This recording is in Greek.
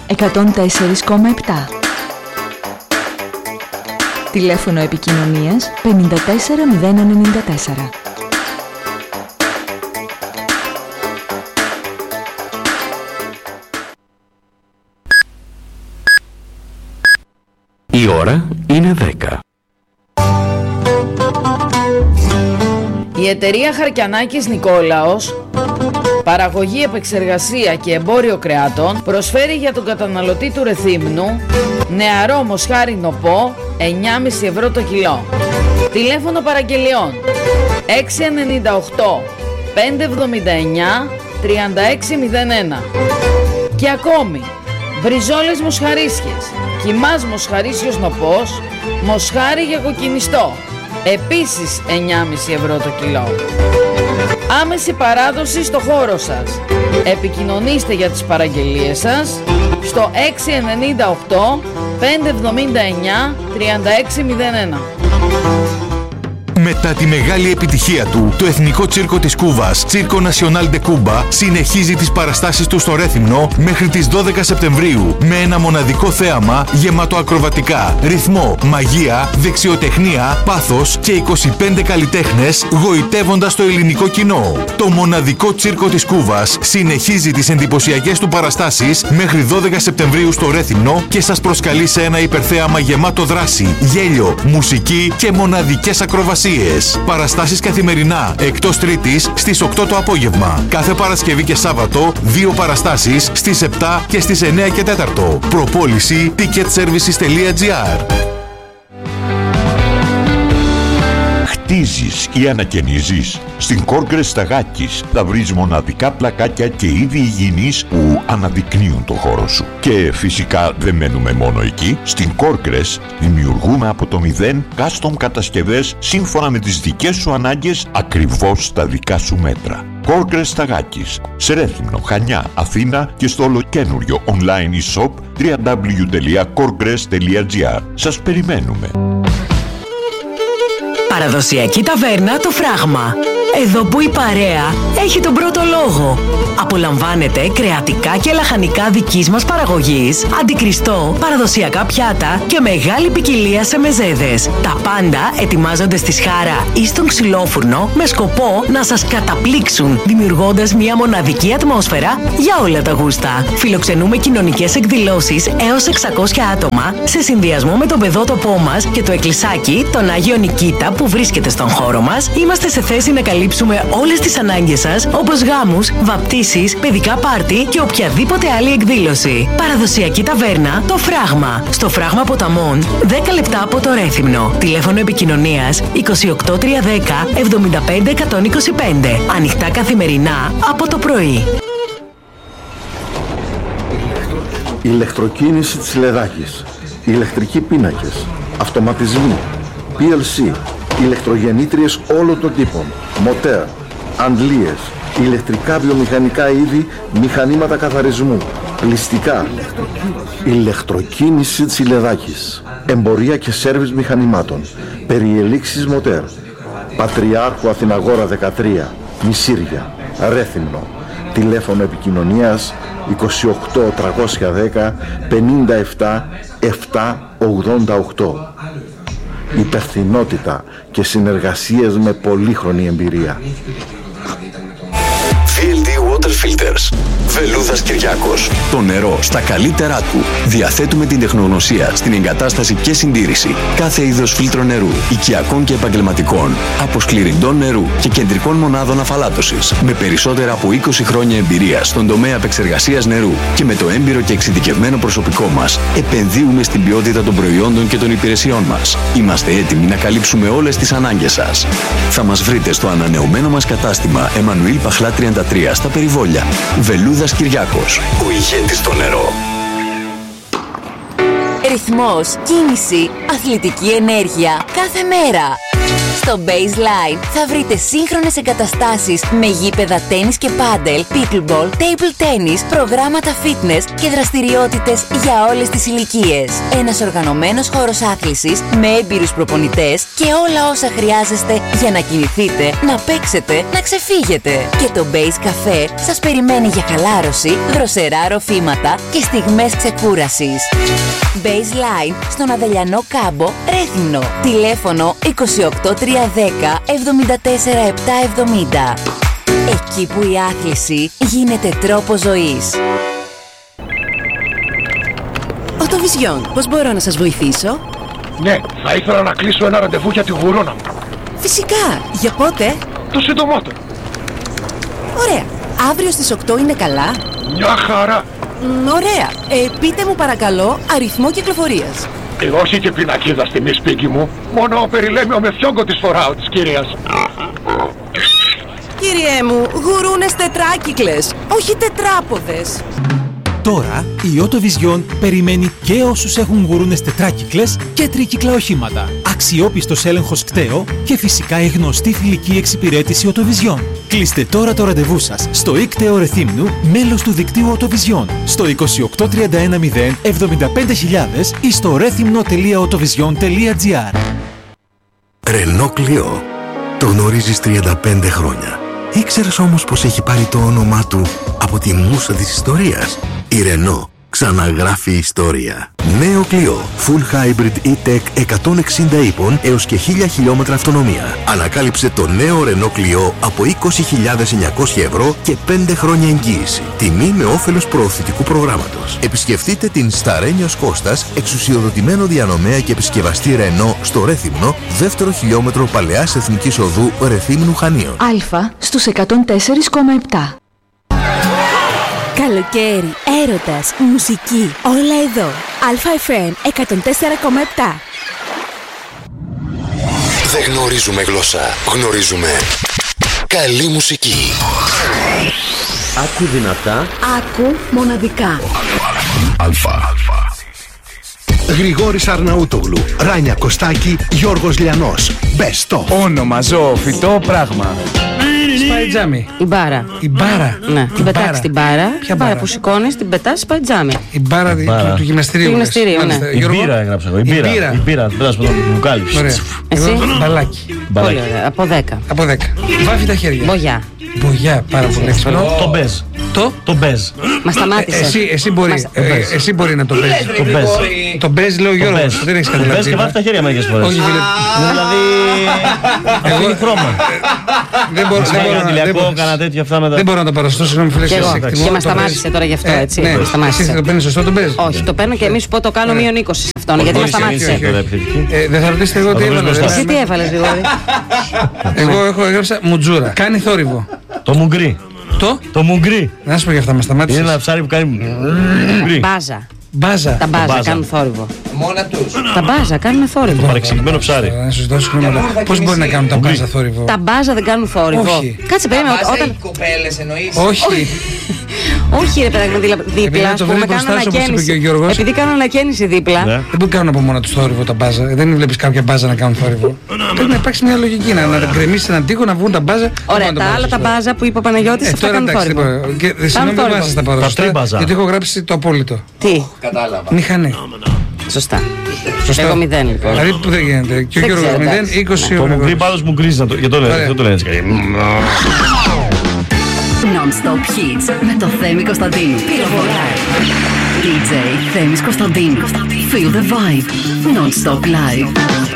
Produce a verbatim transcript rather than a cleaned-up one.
εκατόν τέσσερα κόμμα επτά. Τηλέφωνο επικοινωνίας πενήντα τέσσερα μηδέν ενενήντα τέσσερα. Η ώρα είναι δέκα. Η εταιρεία Χαρκιανάκης Νικόλαος, παραγωγή, επεξεργασία και εμπόριο κρεάτων, προσφέρει για τον καταναλωτή του Ρεθύμνου νεαρό μοσχάρι νοπό εννιά κόμμα πέντε ευρώ το κιλό. Τηλέφωνο παραγγελιών έξι εννιά οκτώ πέντε εβδομήντα εννιά τριάντα έξι μηδέν ένα. Και ακόμη μπριζόλες μοσχαρίσιες, κιμάς μοσχαρίσιος νοπός, μοσχάρι για κοκκινιστό, επίσης εννιά κόμμα πέντε ευρώ το κιλό. Άμεση παράδοση στο χώρο σας. Επικοινωνήστε για τις παραγγελίες σας στο έξι εννιά οκτώ πέντε εβδομήντα εννιά τριάντα έξι μηδέν ένα. Μετά τη μεγάλη επιτυχία του, το Εθνικό Τσίρκο της Κούβας, Circo Nacional de Cuba, συνεχίζει τις παραστάσεις του στο Ρέθυμνο μέχρι τις δώδεκα Σεπτεμβρίου με ένα μοναδικό θέαμα γεμάτο ακροβατικά, ρυθμό, μαγεία, δεξιοτεχνία, πάθος και είκοσι πέντε καλλιτέχνες γοητεύοντας το ελληνικό κοινό. Το μοναδικό Τσίρκο της Κούβας συνεχίζει τις εντυπωσιακές του παραστάσεις μέχρι δώδεκα Σεπτεμβρίου στο Ρέθυμνο και σας προσκαλεί σε ένα υπερθέαμα γεμάτο δράση, γέλιο, μουσική και μοναδικές ακροβασίες. Παραστάσεις καθημερινά, εκτός Τρίτης στις οκτώ το απόγευμα. Κάθε Παρασκευή και Σάββατο, δύο παραστάσεις στις επτά και στις εννιά και τέσσερα. Προπόληση ticketservices τελεία gr. Χτίζεις ή ανακαινίζεις? Στην Corgres Σταγάκης θα βρεις μοναδικά πλακάκια και είδη υγιεινής που αναδεικνύουν το χώρο σου. Και φυσικά δεν μένουμε μόνο εκεί. Στην Corgres δημιουργούμε από το μηδέν custom κατασκευές σύμφωνα με τις δικές σου ανάγκες, ακριβώς στα δικά σου μέτρα. Corgres Σταγάκης, σε Ρέθυμνο, Χανιά, Αθήνα και στο ολοκένουριο online e-shop double-u double-u double-u τελεία corgres τελεία gr. Σας περιμένουμε. Παραδοσιακή ταβέρνα Το Φράγμα. Εδώ που η παρέα έχει τον πρώτο λόγο. Απολαμβάνετε κρεατικά και λαχανικά δικής μας παραγωγής, αντικριστό, παραδοσιακά πιάτα και μεγάλη ποικιλία σε μεζέδες. Τα πάντα ετοιμάζονται στη σχάρα ή στον ξυλόφουρνο με σκοπό να σας καταπλήξουν, δημιουργώντας μια μοναδική ατμόσφαιρα για όλα τα γούστα. Φιλοξενούμε κοινωνικές εκδηλώσεις έως εξακόσια άτομα σε συνδυασμό με τον παιδότοπό μας και το εκκλησάκι, τον Άγιο Νικήτα που βρίσκεται στον χώρο μας. Είμαστε σε θέση να καλύψουμε όλες τις ανάγκες σας, όπως γάμους, βαπτίσεις, παιδικά πάρτι και οποιαδήποτε άλλη εκδήλωση. Παραδοσιακή ταβέρνα Το Φράγμα. Στο Φράγμα Ποταμών, δέκα λεπτά από το Ρέθυμνο. Τηλέφωνο επικοινωνίας είκοσι οκτώ τριακόσια δέκα εβδομήντα πέντε εκατόν είκοσι πέντε. Ανοιχτά καθημερινά από το πρωί. Ηλεκτροκίνηση της Λεδάκης. Ηλεκτρικοί πίνακες. Αυτοματισμοί. πι ελ σι. Ηλεκτρογεννήτριες όλων των τύπων. Μοτέρ. Αντλίες. Ηλεκτρικά βιομηχανικά είδη, μηχανήματα καθαρισμού. Πλυστικά. Ηλεκτροκίνηση της Λεδάκης. Εμπορία και σέρβις μηχανημάτων. Περιελήξεις μοτέρ. Πατριάρχου Αθηναγόρα δεκατρία. Μισήρια. Ρέθυμνο. Τηλέφωνο επικοινωνίας είκοσι οκτώ τριακόσια δέκα πενήντα επτά επτακόσια ογδόντα οκτώ. Υπευθυνότητα και συνεργασίες με πολύχρονη εμπειρία. βι ελ ντι Water Filters. Βελούδας Κυριάκος. Το νερό στα καλύτερά του. Διαθέτουμε την τεχνογνωσία στην εγκατάσταση και συντήρηση κάθε είδος φίλτρο νερού, οικιακών και επαγγελματικών, αποσκληρυντών νερού και κεντρικών μονάδων αφαλάτωσης. Με περισσότερα από είκοσι χρόνια εμπειρία στον τομέα επεξεργασίας νερού και με το έμπειρο και εξειδικευμένο προσωπικό μας, επενδύουμε στην ποιότητα των προϊόντων και των υπηρεσιών μας. Είμαστε έτοιμοι να καλύψουμε όλες τις ανάγκες σας. Θα μας βρείτε στο ανανεωμένο μας κατάστημα Εμμανουήλ Παχλά τριάντα τρία στα Περιβόλια. Βελούδας Κυριάκος, ο ηγέτης στο νερό. Ρυθμός, κίνηση, αθλητική ενέργεια κάθε μέρα. Στο Baseline θα βρείτε σύγχρονες εγκαταστάσεις με γήπεδα τένις και πάντελ, pickleball, table tennis, προγράμματα fitness και δραστηριότητες για όλες τις ηλικίες. Ένας οργανωμένος χώρος άθλησης με έμπειρους προπονητές και όλα όσα χρειάζεστε για να κινηθείτε, να παίξετε, να ξεφύγετε. Και το Base Café σας περιμένει για χαλάρωση, δροσερά ροφήματα και στιγμές ξεκούρασης. Baseline στον Αδελιανό Κάμπο, Ρέθυμνο. Τηλέφωνο είκοσι οκτώ τριακόσια δέκα εβδομήντα τέσσερα επτακόσια εβδομήντα. Εκεί που η άθληση γίνεται τρόπος ζωής. Οτοβιζιόν, πώς μπορώ να σας βοηθήσω? Ναι, θα ήθελα να κλείσω ένα ραντεβού για τη γουρόνα μου. Φυσικά, για πότε? Το συντομότερο. Ωραία, αύριο στις οκτώ είναι καλά? Μια χαρά. Μ, ωραία, ε, πείτε μου παρακαλώ αριθμό κυκλοφορίας. Ε, όχι και πινακίδα στη μη σπίτι μου. Μόνο περιλέμιο με φιόγκο της φοράω της κυρίας. Κύριέ μου, γουρούνες τετράκυκλες, όχι τετράποδες. Τώρα η Οτοβιζιόν περιμένει και όσους έχουν γουρούνες τετράκυκλες και τρίκυκλα οχήματα. Αξιόπιστος έλεγχος κταίο και φυσικά η γνωστή φιλική εξυπηρέτηση Οτοβιζιόν. Κλείστε τώρα το ραντεβού σας στο ΙΚΤΕΟ Ρεθύμνου, μέλος του δικτύου Οτοβιζιόν, στο είκοσι οκτώ τριάντα ένα μηδέν εβδομήντα πέντε χιλιάδες ή στο ρέθυμνο τελεία οτοβιζιόν τελεία τζι άρ. Renault Clio. Το γνωρίζεις τριάντα πέντε χρόνια. Ήξερες όμως πως έχει πάρει το όνομά του από τη μούσα της ιστορίας? Η Renault ξαναγράφει ιστορία. Νέο Clio Full Hybrid E-Tech εκατόν εξήντα ύπων έως και χίλια χιλιόμετρα αυτονομία. Ανακάλυψε το νέο Renault Clio από είκοσι χιλιάδες εννιακόσια ευρώ και πέντε χρόνια εγγύηση. Τιμή με όφελος προωθητικού προγράμματος. Επισκεφτείτε την Σταρένιος Κώστας, εξουσιοδοτημένο διανομέα και επισκευαστή Renault στο Ρέθυμνο, δεύτερο χιλιόμετρο Παλαιάς Εθνικής Οδού Ρεθύμνου Χανίων. Αλφα στους εκατόν τέσσερα κόμμα επτά. Καλοκαίρι, έρωτας, μουσική, όλα εδώ. Αλφα εφ εμ εκατόν τέσσερα κόμμα επτά. Δεν γνωρίζουμε γλώσσα, γνωρίζουμε καλή μουσική. Άκου δυνατά. Άκου μοναδικά. Αλφα. Γρηγόρης Αρναούτογλου, Ράνια Κωστάκη, Γιώργος Λιανός. Μπεστό. Όνομα, ζώο, φυτό, πράγμα. Σπάει τζάμι. Η μπάρα. Η μπάρα. Ναι, την πετάξει την μπάρα. Ποια μπάρα μπάρα? που σηκώνει, την πετάς, σπάει τζάμι. Η μπάρα του, του γυμναστηρίου. Του γυμναστηρίου, ναι. Η μπύρα έγραψα εγώ. Η μπύρα. Η μπύρα, την πετάς από το μπουκάλι. Εσύ. Μπαλάκι. Πολύ ωραία. Από δέκα. Από δέκα. Βάφει τα χέρια. Μπογιά. Μπογιά, πάρα πολύ έξυπνο. Το μπέζ. Το? Το μπέζ. Μα σταμάτησε. Εσύ, εσύ, μπορεί, Μας... ε, εσύ μπορεί να το παίζεις. Το μπέζ. Το μπέζ, λέω Γιώργος. Δεν έχεις καταλάβει. Μπέζ και βάφει τα χέρια μερικές φορές. Όχι, φίλε. Δηλαδή. Αφήνει χρώμα. Δεν μπορώ να Δεν μπορώ να το παραστώ, συγγνώμη φίλε. Και μας σταμάτησε τώρα γι' αυτό, έτσι. Εσύ το παίρνεις σωστό το μπέζ? Όχι, το παίρνω και μη σου πω το κάνω μείον είκοσι σε αυτόν. Γιατί μας σταμάτησε. Δεν θα ρωτήσετε εγώ τι έβαλα. Εσύ τι έβαλες, Γρηγόρη? Εγώ έχω έγραψα μουτζούρα. Κάνει θόρυβο. Το μουγκρί. Το? Το μουγκρί. Να σου πω για αυτά, μας σταμάτησες. Είναι ένα ψάρι που κάνει μουγκρί. Μπάζα. Μπάζα. Τα μπάζα, μπάζα κάνουν θόρυβο. Μόνα τους. Τα μπάζα κάνουν θόρυβο. Το παρεξηγημένο ψάρι. Να σου δώσω χρήματα. Πώς μπορεί να κάνουν τα μπάζα θόρυβο? Τα μπάζα δεν κάνουν θόρυβο. Όχι. Κάτσε, περίμενε. Όταν... οι κοπέλες εννοείς? Όχι. Όχι ρε παιδάκι, δίπλα, ας πούμε, κάνουν ανακαίνιση. Επειδή κάνουν ανακαίνιση δίπλα. Δεν μπορούν κάνουν από μόνο τους θόρυβο τα μπάζα. Δεν βλέπεις κάποια μπάζα να κάνουν θόρυβο. Πρέπει να υπάρξει μια λογική, να γκρεμίσεις έναν τοίχο, να βγουν τα μπάζα. Ωραία, τα άλλα τα μπάζα που είπε ο Παναγιώτης, αυτά κάνουν θόρυβο. Συγγνώμη, δεν βάζεις τα παραδοστά, γιατί έχω γράψει το απόλυτο. Τι? Κατάλαβα. Μηχανή. Σωστά. Εγώ μηδέν λοιπόν. Δηλαδή που δεν γίνεται. Και ο Γιώργος μηδέν, είκοσι. Το μου γκρι πάντως μου γκρίζει, γιατί το λένε, δεν το λένε έτσι. Non-stop hits με το Θέμη Κωνσταντίνου. Πυροβολάει. ντι τζέι Θέμης Κωνσταντίνου. Feel the vibe. Non-stop live.